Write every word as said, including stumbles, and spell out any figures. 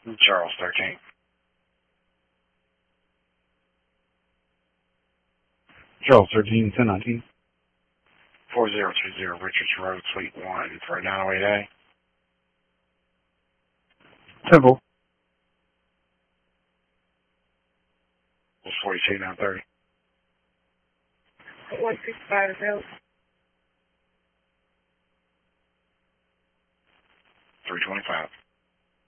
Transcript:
Charles thirteen. Charles thirteen, ten nineteen. four zero two zero Richards Road, Suite one for nine oh eight A. Temple. It's forty-two nine thirty. one sixty-five is out. three twenty-five.